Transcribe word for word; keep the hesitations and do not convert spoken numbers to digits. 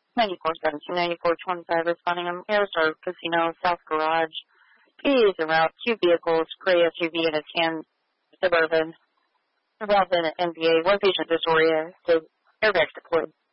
ninety-four seventeen, ninety-four twenty-five responding. I'm Aerostar Casino, South Garage. P is en route. Two vehicles, gray S U V and a tan Suburban. Involved in an N B A. One patient disoriented. Airbags deployed.